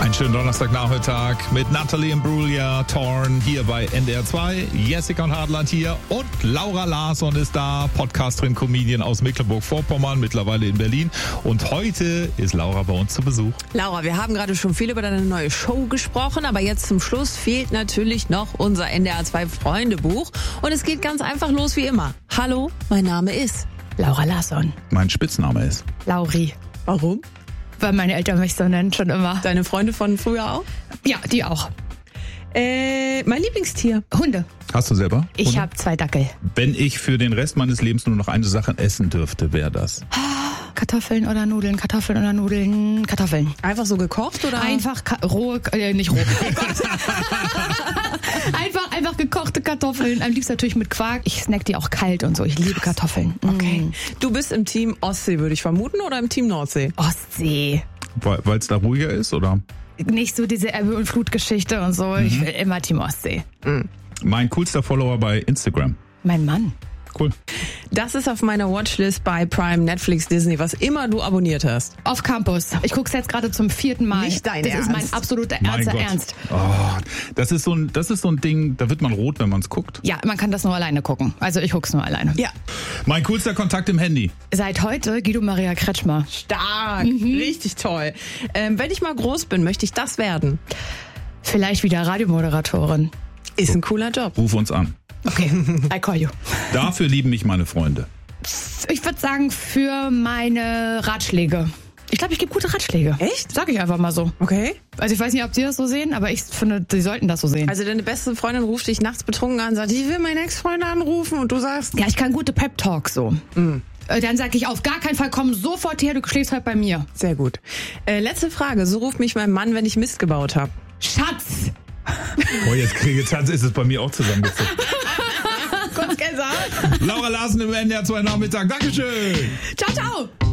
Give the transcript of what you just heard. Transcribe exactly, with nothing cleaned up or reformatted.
Einen schönen Donnerstagnachmittag mit Natalie Imbruglia, Torn hier bei N D R zwei, Jessica und Hartland hier und Laura Larsson ist da, Podcasterin, Comedian aus Mecklenburg-Vorpommern, mittlerweile in Berlin. Und heute ist Laura bei uns zu Besuch. Laura, wir haben gerade schon viel über deine neue Show gesprochen, aber jetzt zum Schluss fehlt natürlich noch unser N D R zwei Freundebuch. Und es geht ganz einfach los wie immer. Hallo, mein Name ist Laura Larsson. Mein Spitzname ist Lauri. Warum? Weil meine Eltern mich so nennen, schon immer. Deine Freunde von früher auch? Ja, die auch. Äh, mein Lieblingstier? Hunde. Hast du selber? Ich Hunde? habe zwei Dackel. Wenn ich für den Rest meines Lebens nur noch eine Sache essen dürfte, wäre das? Kartoffeln oder Nudeln, Kartoffeln oder Nudeln, Kartoffeln. Einfach so gekocht oder? Einfach ka- rohe, äh, nicht roh. einfach, einfach gekochte Kartoffeln. Am liebsten natürlich mit Quark. Ich snack die auch kalt und so. Ich liebe Kartoffeln. Okay. Mm. Du bist im Team Ostsee, würde ich vermuten, oder im Team Nordsee? Ostsee. Weil es da ruhiger ist, oder? Nicht so diese Ebbe- und Flutgeschichte und so. Ich will immer Team Ostsee. Mein coolster Follower bei Instagram. Mein Mann. Cool. Das ist auf meiner Watchlist bei Prime, Netflix, Disney, was immer du abonniert hast. Auf Campus. Ich guck's jetzt gerade zum vierten Mal. Nicht dein Das Ernst. ist mein absoluter Mein ernster Gott. Ernst. Oh, das ist so ein, das ist so ein Ding, da wird man rot, wenn man es guckt. Ja, man kann das nur alleine gucken. Also ich guck's nur alleine. Ja. Mein coolster Kontakt im Handy. Seit heute Guido Maria Kretschmer. Stark. Richtig toll. Ähm, wenn ich mal groß bin, möchte ich das werden. Vielleicht wieder Radiomoderatorin. Ist ein cooler Job. Ruf uns an. Okay, I call you. Dafür lieben mich meine Freunde. Ich würde sagen, für meine Ratschläge. Ich glaube, ich gebe gute Ratschläge. Echt? Sag ich einfach mal so. Okay. Also ich weiß nicht, ob Sie das so sehen, aber ich finde, Sie sollten das so sehen. Also deine beste Freundin ruft dich nachts betrunken an und sagt, ich will meinen Ex-Freund anrufen und du sagst... Ja, ich kann gute Pep-Talks so. Mhm. Dann sage ich, auf gar keinen Fall komm sofort her, du schläfst halt bei mir. Sehr gut. Äh, letzte Frage. So ruft mich mein Mann, wenn ich Mist gebaut habe. Schatz! Oh, jetzt kriege ich Tanz, ist es bei mir auch zusammengezogen. Kurz gesagt. Laura Larsson im N D R zwei Nachmittag. Dankeschön. Ciao, ciao!